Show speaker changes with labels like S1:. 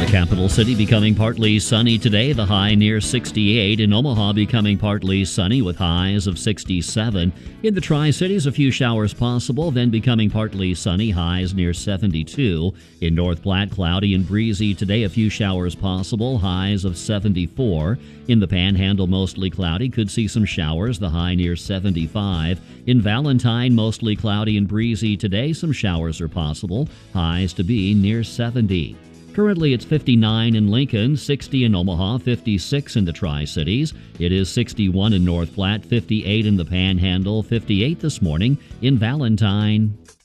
S1: Capital City becoming partly sunny today, the high near 68. In Omaha becoming partly sunny with highs of 67. In the Tri-Cities, a few showers possible, then becoming partly sunny, highs near 72. In North Platte, cloudy and breezy today, a few showers possible, highs of 74. In the Panhandle, mostly cloudy, could see some showers, the high near 75. In Valentine, mostly cloudy and breezy today, some showers are possible, highs to be near 70. Currently, it's 59 in Lincoln, 60 in Omaha, 56 in the Tri-Cities. It is 61 in North Platte, 58 in the Panhandle, 58 this morning in Valentine.